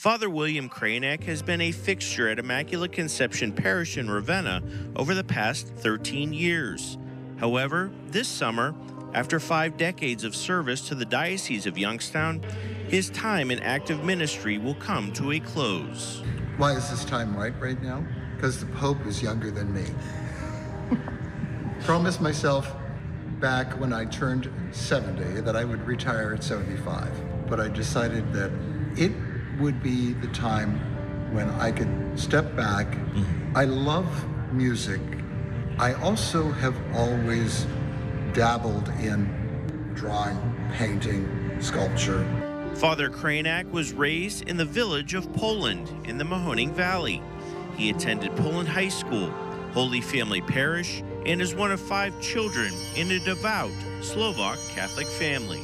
Father William Kranek has been a fixture at Immaculate Conception Parish in Ravenna over the past 13 years. However, this summer, after 5 decades of service to the Diocese of Youngstown, his time in active ministry will come to a close. Why is this time right now? Because the Pope is younger than me. Promised myself back when I turned 70 that I would retire at 75. But I decided that it would be the time when I could step back. I love music. I also have always dabbled in drawing, painting, sculpture. Father Kranek was raised in the village of Poland in the Mahoning Valley. He attended Poland High School, Holy Family Parish, and is one of 5 children in a devout Slovak Catholic family.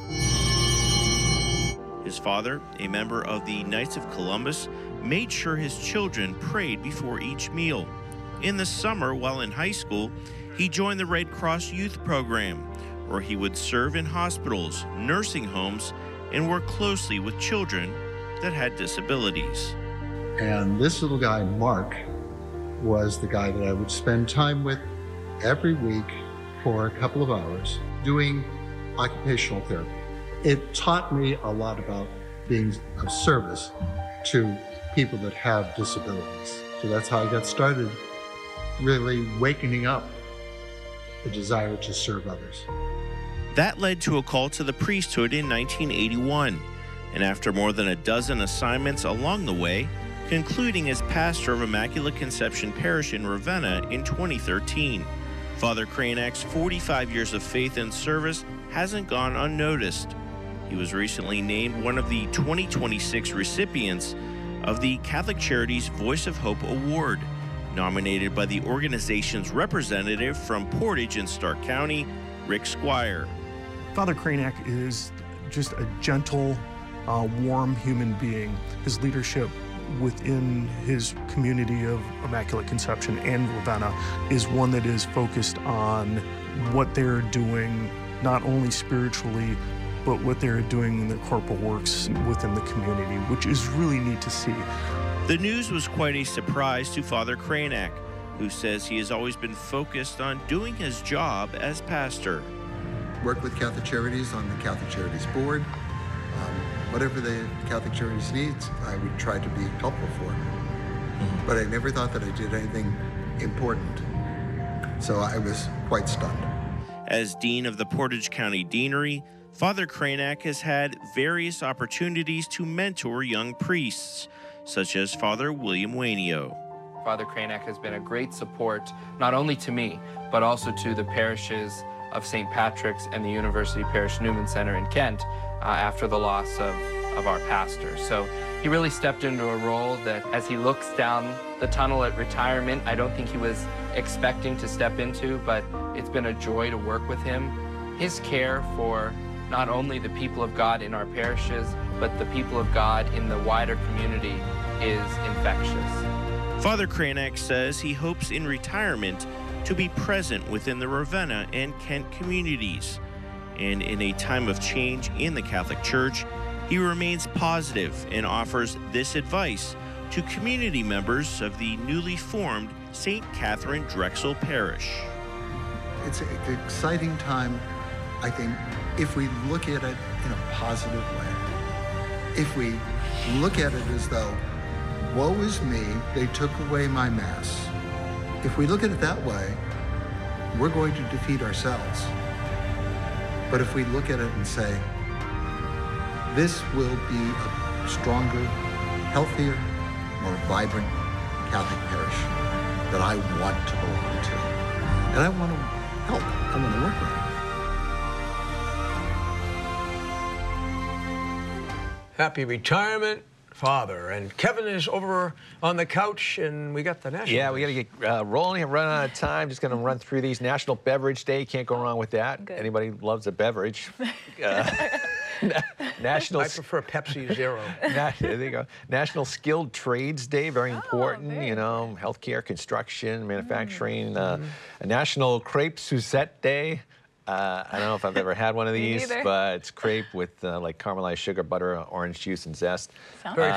His father, a member of the Knights of Columbus, made sure his children prayed before each meal. In the summer, while in high school, he joined the Red Cross Youth Program, where he would serve in hospitals, nursing homes, and work closely with children that had disabilities. And this little guy, Mark, was the guy that I would spend time with every week for a couple of hours doing occupational therapy. It taught me a lot about being of service to people that have disabilities. So that's how I got started, really wakening up the desire to serve others. That led to a call to the priesthood in 1981, and after more than a dozen assignments along the way, concluding as pastor of Immaculate Conception Parish in Ravenna in 2013. Father Kranek's 45 years of faith and service hasn't gone unnoticed. He was recently named one of the 2026 recipients of the Catholic Charities Voice of Hope Award, nominated by the organization's representative from Portage in Stark County, Rick Squire. Father Kranek is just a gentle, warm human being. His leadership within his community of Immaculate Conception and Ravenna is one that is focused on what they're doing, not only spiritually, but what they're doing in their corporal works within the community, which is really neat to see. The news was quite a surprise to Father Kranek, who says he has always been focused on doing his job as pastor. Work with Catholic Charities on the Catholic Charities Board. Whatever the Catholic Charities needs, I would try to be helpful for. But I never thought that I did anything important. So I was quite stunned. As Dean of the Portage County Deanery, Father Kranek has had various opportunities to mentor young priests, such as Father William Wainio. Father Kranek has been a great support, not only to me, but also to the parishes of St. Patrick's and the University Parish Newman Center in Kent after the loss of our pastor. So he really stepped into a role that, as he looks down the tunnel at retirement, I don't think he was expecting to step into, but it's been a joy to work with him. His care for not only the people of God in our parishes, but the people of God in the wider community is infectious. Father Kranek says he hopes in retirement to be present within the Ravenna and Kent communities. And in a time of change in the Catholic Church, he remains positive and offers this advice to community members of the newly formed St. Catherine Drexel Parish. It's an exciting time, I think, if we look at it in a positive way. If we look at it as though, woe is me, they took away my Mass. If we look at it that way, we're going to defeat ourselves. But if we look at it and say, this will be a stronger, healthier, more vibrant Catholic parish that I want to belong to. And I want to help. I want to work with it. Happy retirement, Father. And Kevin is over on the couch, and we got the national. Yeah, we got to get rolling and running out of time. Just going to run through these. National Beverage Day. Can't go wrong with that. Good. Anybody loves a beverage. National. I prefer Pepsi Zero. There you go. National Skilled Trades Day, very important. You know, healthcare, construction, manufacturing. A National Crepe Suzette Day. I don't know if I've ever had one of these, but it's crepe with like caramelized sugar, butter, orange juice, and zest. Sounds Very